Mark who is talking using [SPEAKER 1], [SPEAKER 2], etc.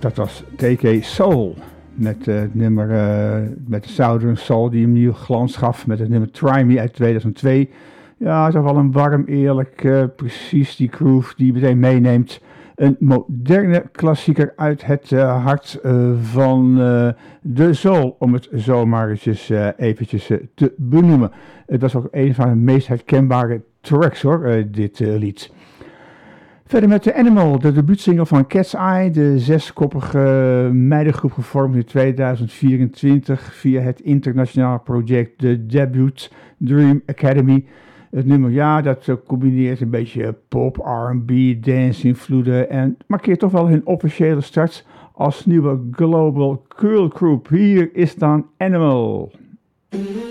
[SPEAKER 1] Dat was TK Soul met het nummer met de Southern Soul die hem nieuw glans gaf met het nummer Try Me uit 2002. Ja, toch wel een warm, eerlijk, precies die groove die je meteen meeneemt. Een moderne klassieker uit het hart van de soul, om het zo maar eventjes te benoemen. Het was ook een van de meest herkenbare tracks hoor, dit lied. Verder met The Animal, de debuutsingle van Cat's Eye, de 6-koppige meidengroep gevormd in 2024 via het internationale project The Debut Dream Academy. Het nummer, ja, dat combineert een beetje pop, R&B, dance-invloeden en markeert toch wel hun officiële start als nieuwe global girl group. Hier is dan Animal.